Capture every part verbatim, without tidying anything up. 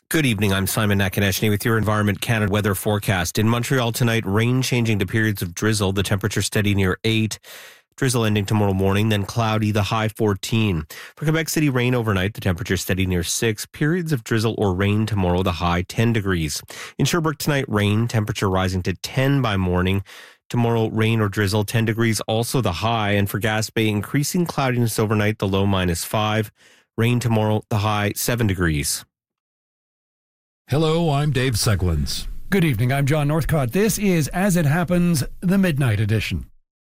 Good evening. I'm Simon Nakaneshny with your Environment Canada weather forecast. In Montreal tonight, rain changing to periods of drizzle. The temperature steady near eight. Drizzle ending tomorrow morning, then cloudy, the high fourteen. For Quebec City, rain overnight, the temperature steady near six. Periods of drizzle or rain tomorrow, the high ten degrees. In Sherbrooke tonight, rain, temperature rising to ten by morning. Tomorrow, rain or drizzle, ten degrees, also the high. And for Gaspé, increasing cloudiness overnight, the low minus five. Rain tomorrow, the high seven degrees. Hello, I'm Dave Seglins. Good evening, I'm John Northcott. This is As It Happens, the Midnight Edition.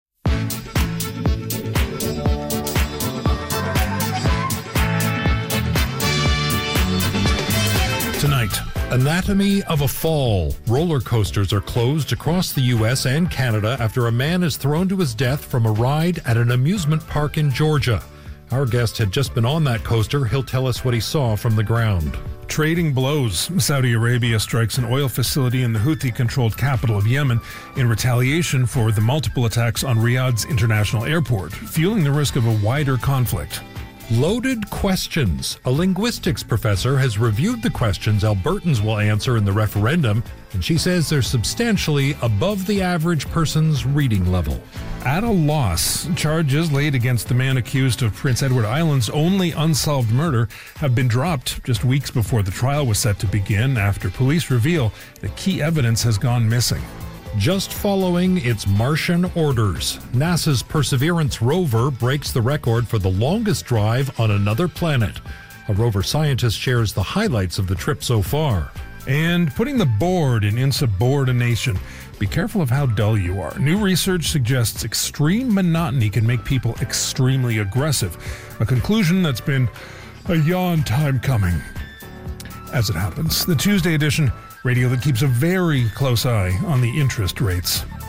Tonight, anatomy of a fall. Roller coasters are closed across the U S and Canada after a man is thrown to his death from a ride at an amusement park in Georgia. Our guest had just been on that coaster. He'll tell us what he saw from the ground. Trading blows. Saudi Arabia strikes an oil facility in the Houthi-controlled capital of Yemen in retaliation for the multiple attacks on Riyadh's international airport, fueling the risk of a wider conflict. Loaded questions. A linguistics professor has reviewed the questions Albertans will answer in the referendum, and she says they're substantially above the average person's reading level. At a loss, charges laid against the man accused of Prince Edward Island's only unsolved murder have been dropped just weeks before the trial was set to begin after police reveal that key evidence has gone missing. Just following its Martian orders, NASA's Perseverance rover breaks the record for the longest drive on another planet. A rover scientist shares the highlights of the trip so far. And putting the board in insubordination. Be careful of how dull you are. New research suggests extreme monotony can make people extremely aggressive. A conclusion that's been a yawn time coming. As it happens, the Tuesday edition, radio that keeps a very close eye on the interest rates.